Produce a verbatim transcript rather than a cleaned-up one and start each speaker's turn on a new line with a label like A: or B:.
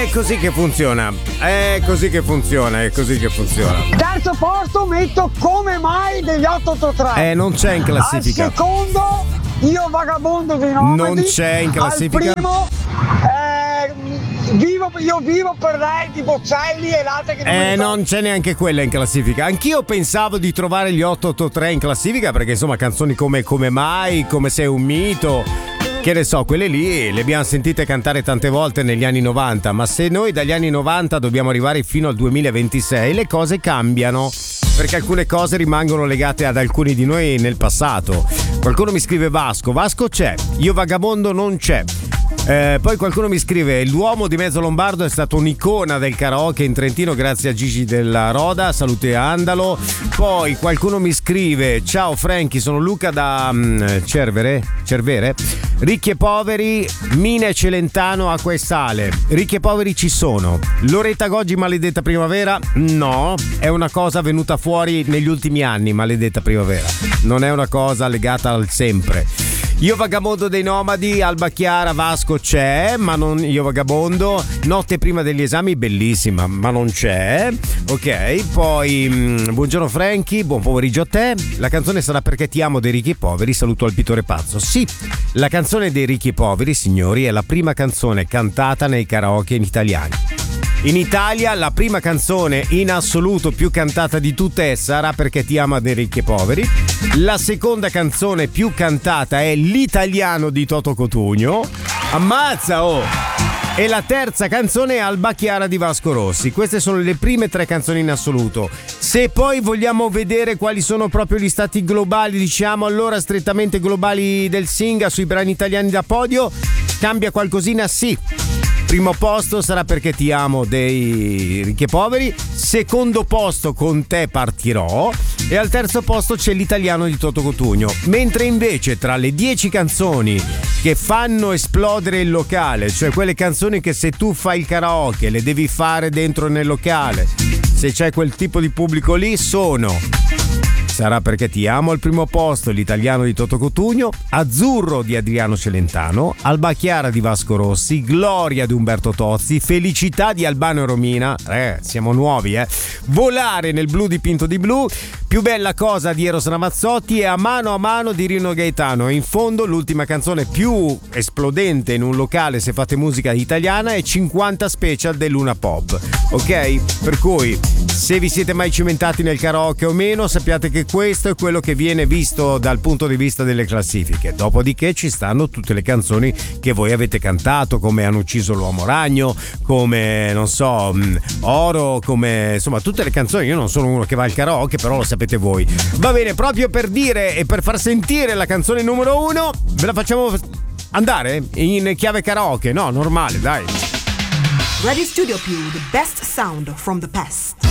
A: È così che funziona. È così che funziona, è così che funziona.
B: Terzo posto metto Come mai degli otto otto tre.
A: Eh, non c'è in classifica.
B: Al secondo Io vagabondo dei nomadi.
A: Non c'è in classifica.
B: Al primo eh, vivo, io vivo per lei di Bocelli e l'altra che non
A: Eh, non c'è neanche quella in classifica. Anch'io pensavo di trovare gli otto otto tre in classifica, perché insomma canzoni come Come mai, Come sei un mito, che ne so, quelle lì le abbiamo sentite cantare tante volte negli anni novanta, ma se noi dagli anni novanta dobbiamo arrivare fino al duemilaventisei, le cose cambiano, perché alcune cose rimangono legate ad alcuni di noi nel passato. Qualcuno mi scrive Vasco, Vasco c'è, Io vagabondo non c'è. Eh, poi qualcuno mi scrive: l'uomo di mezzo lombardo è stato un'icona del karaoke in Trentino grazie a Gigi della Roda, salute Andalo. Poi qualcuno mi scrive: ciao Franky, sono Luca da um, Cervere, Cervere Ricchi e poveri, Mina e Celentano, Acqua e Sale. Ricchi e poveri ci sono. Loretta Goggi, Maledetta primavera? No, è una cosa venuta fuori negli ultimi anni, Maledetta primavera, non è una cosa legata al sempre. Io vagabondo dei nomadi, Alba Chiara, Vasco c'è, ma non Io vagabondo. Notte prima degli esami, bellissima, ma non c'è. Ok, poi mh, buongiorno Franky, buon pomeriggio a te. La canzone sarà Perché ti amo dei Ricchi e poveri, saluto al pittore pazzo. Sì, la canzone dei Ricchi e poveri, signori, è la prima canzone cantata nei karaoke in italiani. In Italia la prima canzone in assoluto più cantata di tutte è Sarà perché ti ama dei Ricchi e poveri. La seconda canzone più cantata è L'italiano di Toto Cotugno. Ammazza, oh! E la terza canzone è Alba Chiara di Vasco Rossi. Queste sono le prime tre canzoni in assoluto. Se poi vogliamo vedere quali sono proprio gli stati globali, diciamo allora strettamente globali del Singa sui brani italiani da podio, cambia qualcosina, sì. Primo posto sarà Perché ti amo dei Ricchi e poveri, secondo posto Con te partirò e al terzo posto c'è L'italiano di Toto Cotugno. Mentre invece tra le dieci canzoni che fanno esplodere il locale, cioè quelle canzoni che se tu fai il karaoke le devi fare dentro nel locale, se c'è quel tipo di pubblico lì, sono Sarà perché ti amo al primo posto, L'italiano di Toto Cotugno, Azzurro di Adriano Celentano, Alba Chiara di Vasco Rossi, Gloria di Umberto Tozzi, Felicità di Albano e Romina, eh, siamo nuovi, eh, Volare nel blu dipinto di blu, Più bella cosa di Eros Ramazzotti e A mano a mano di Rino Gaetano. E in fondo l'ultima canzone più esplodente in un locale se fate musica italiana è cinquanta Special del Luna Pop. Ok? Per cui se vi siete mai cimentati nel karaoke o meno, sappiate che questo è quello che viene visto dal punto di vista delle classifiche. Dopodiché ci stanno tutte le canzoni che voi avete cantato, come Hanno ucciso l'uomo ragno, come non so, Oro, come insomma tutte le canzoni. Io non sono uno che va al karaoke, però lo sapete voi. Va bene, proprio per dire e per far sentire la canzone numero uno, ve la facciamo andare in chiave karaoke, no? Normale, dai.
C: Radio Studio Più, the best sound from the past.